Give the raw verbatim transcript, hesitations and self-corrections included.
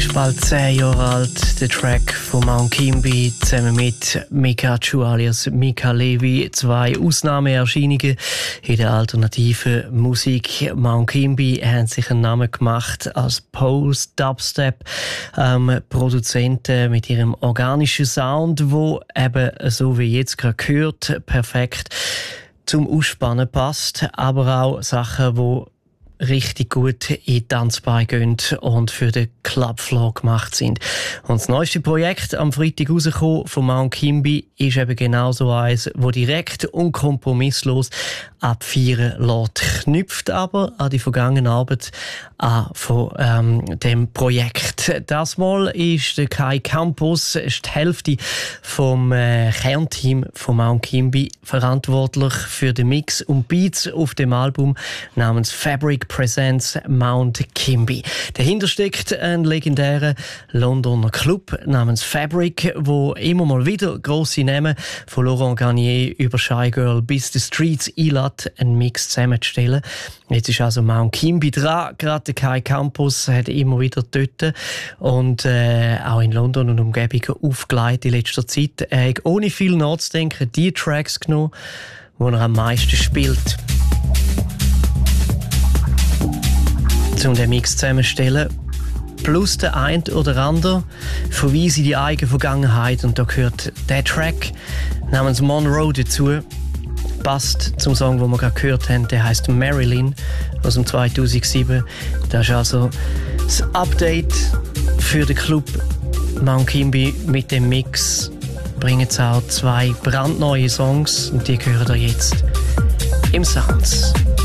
Bald zehn Jahre alt, der Track von Mount Kimby zusammen mit Mikachu alias Mika Levi. Zwei Ausnahmeerscheinungen in der alternativen Musik. Mount Kimby haben sich einen Namen gemacht als Post-Dubstep ähm, Produzenten mit ihrem organischen Sound, wo eben so wie jetzt gerade gehört, perfekt zum Ausspannen passt, aber auch Sachen, die richtig gut in die Tanzbar gehen und für den Clubfloor gemacht sind. Und das neueste Projekt am Freitag rausgekommen von Mount Kimby ist eben genau so eins, das direkt und kompromisslos abfeiern lässt. Knüpft aber an die vergangene Arbeit an von ähm, dem Projekt. Das Mal ist der Kai Campos, ist die Hälfte vom äh, Kernteam von Mount Kimby verantwortlich für den Mix und Beats auf dem Album namens Fabric Presents Mount Kimby. Dahinter steckt ein legendärer Londoner Club namens Fabric, wo immer mal wieder grosse Namen von Laurent Garnier über Shy Girl bis The Streets einlädt, einen Mix zusammenzustellen. Jetzt ist also Mount Kimby dran. Gerade der Kai Campos hat immer wieder dort und äh, auch in London und Umgebung aufgelegt in letzter Zeit. Er hat ohne viel nachzudenken die Tracks genommen, die er am meisten spielt. Um den Mix zusammenzustellen. Plus der ein oder andere Verweis in die eigene Vergangenheit. Und da gehört der Track namens Monroe dazu. Passt zum Song, den wir gerade gehört haben. Der heisst Marilyn aus dem zweitausendsieben. Das ist also das Update für den Club Mount Kimby mit dem Mix. Bringen jetzt auch zwei brandneue Songs und die hören ihr jetzt im Sounds.